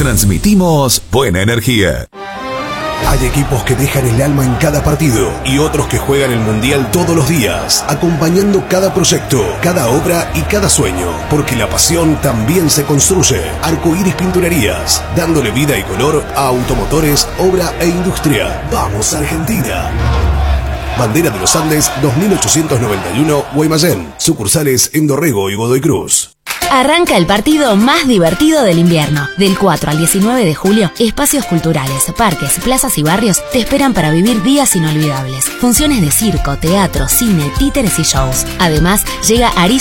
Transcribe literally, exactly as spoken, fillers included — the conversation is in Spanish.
Transmitimos buena energía. Hay equipos que dejan el alma en cada partido y otros que juegan el Mundial todos los días, acompañando cada proyecto, cada obra y cada sueño, porque la pasión también se construye. Arcoíris Pinturerías, dándole vida y color a automotores, obra e industria. ¡Vamos, Argentina! Bandera de los Andes dos mil ochocientos noventa y uno, Guaymallén. Sucursales en Dorrego y Godoy Cruz. Arranca el partido más divertido del invierno. Del cuatro al diecinueve de julio, espacios culturales, parques, plazas y barrios te esperan para vivir días inolvidables. Funciones de circo, teatro, cine, títeres y shows. Además, llega Aris